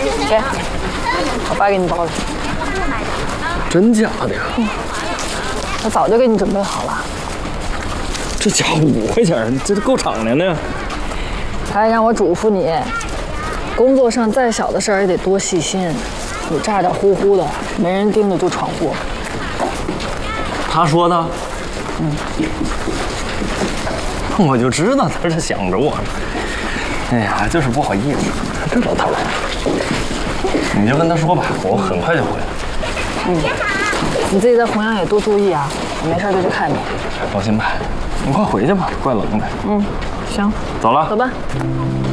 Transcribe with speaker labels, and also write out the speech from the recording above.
Speaker 1: 给，我爸给你包的。
Speaker 2: 真假的呀？
Speaker 1: 我早就给你准备好了。
Speaker 2: 这家伙5块钱，这够敞亮的。
Speaker 1: 还让我嘱咐你，工作上再小的事儿也得多细心。你咋咋呼呼的，没人盯着就闯祸。
Speaker 2: 他说的。我就知道他是想着我。哎呀，就是不好意思，这老头儿。你就跟他说吧，我很快就回来。
Speaker 1: 你自己在弘阳也多注意啊，我没事就去看你。
Speaker 2: 放心吧，你快回去吧，怪冷的。
Speaker 1: 行，
Speaker 2: 走了，
Speaker 1: 走吧。